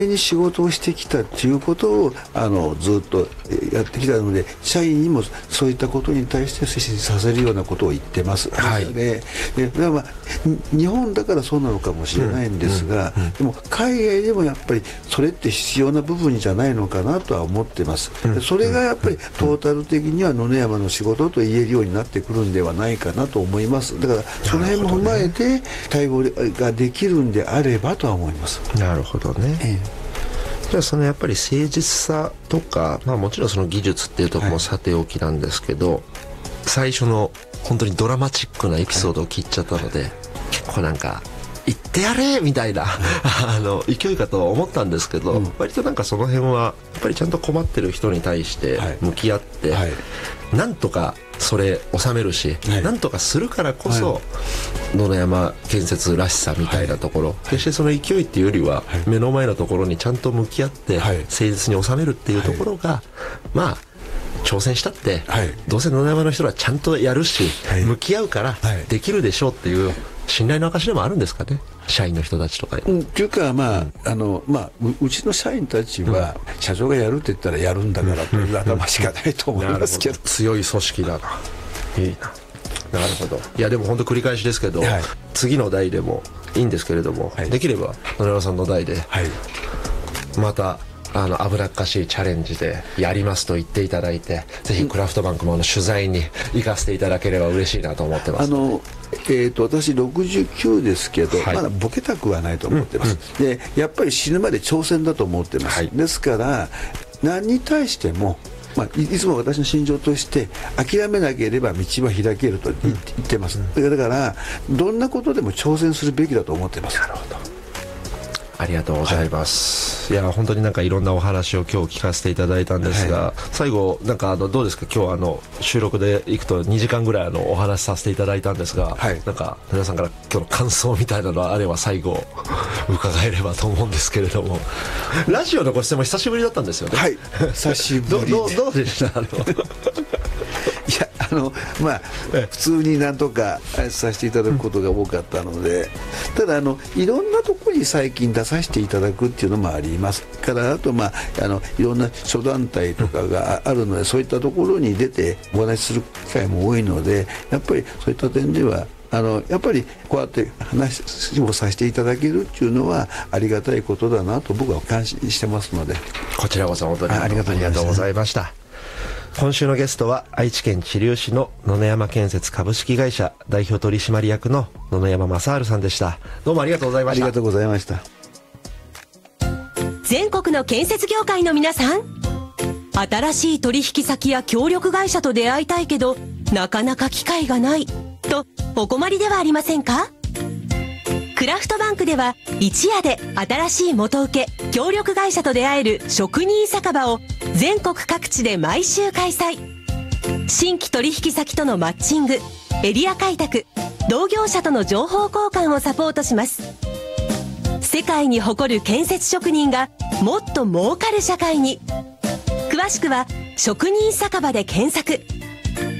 に仕事をしてきたということをずっとやってきたので、社員にもそういったことに対して推進させるようなことを言ってます。で日本だからそうなのかもしれないんですが、でも海外でもやっぱりそれって必要な部分じゃないのかなとは思ってます。それがやっぱりトータル的には野々山の仕事と言えるようになってくるんではないかなと思います。だからその辺も踏まえて対応ができるんであればとは思います。 なるほどね。じゃあそのやっぱり誠実さとか、もちろんその技術っていうところもさておきなんですけど、最初の本当にドラマチックなエピソードを聞いちゃったので、結構なんか言ってやれみたいな勢いかと思ったんですけど、割となんかその辺はやっぱりちゃんと困ってる人に対して向き合って、なんとかそれ収めるし、なんとかするからこそ、野々山建設らしさみたいなところ、決してその勢いっていうよりは、目の前のところにちゃんと向き合って誠実に収めるっていうところが、挑戦したって、どうせ野々山の人はちゃんとやるし、向き合うからできるでしょうっていう信頼の証でもあるんですかね、社員の人たちとかに。 というか、うちの社員たちは、社長がやるって言ったらやるんだからという頭しかないと思いますけど、 強い組織だな。いいな。なるほど。いやでも本当繰り返しですけど、次の代でもいいんですけれども、できれば野々山さんの代で、また危なっかしいチャレンジでやりますと言っていただいて、ぜひクラフトバンクも取材に行かせていただければ嬉しいなと思ってます。 私69ですけど、まだボケたくはないと思ってます。でやっぱり死ぬまで挑戦だと思ってます。ですから何に対しても、いつも私の心情として諦めなければ道は開けると言ってます。だからどんなことでも挑戦するべきだと思ってます。 なるほど。ありがとうございます。いや本当になんかいろんなお話を今日聞かせていただいたんですが、最後なんかどうですか、今日収録で行くと2時間ぐらいお話しさせていただいたんですが、なんか皆さんから今日の感想みたいなのがあれば最後伺えればと思うんですけれども、ラジオのご出演も久しぶりだったんですよね。 久しぶりでどうでした？ いや普通になんとかさせていただくことが多かったので、ただいろんなところに最近出させていただくっていうのもありますから、あといろんな諸団体とかがあるので、そういったところに出てお話しする機会も多いので、やっぱりそういった点ではやっぱりこうやって話をさせていただけるっていうのはありがたいことだなと僕は感心してますので、 こちらこそ本当にありがとうございました。今週のゲストは愛知県知立市の野々山建設株式会社代表取締役の野々山正治さんでした。どうもありがとうございました。 ありがとうございました。 全国の建設業界の皆さん、新しい取引先や協力会社と出会いたいけどなかなか機会がないとお困りではありませんか？クラフトバンクでは一夜で新しい元請け協力会社と出会える職人酒場を全国各地で毎週開催。新規取引先とのマッチング、エリア開拓、同業者との情報交換をサポートします。世界に誇る建設職人がもっと儲かる社会に。詳しくは職人酒場で検索。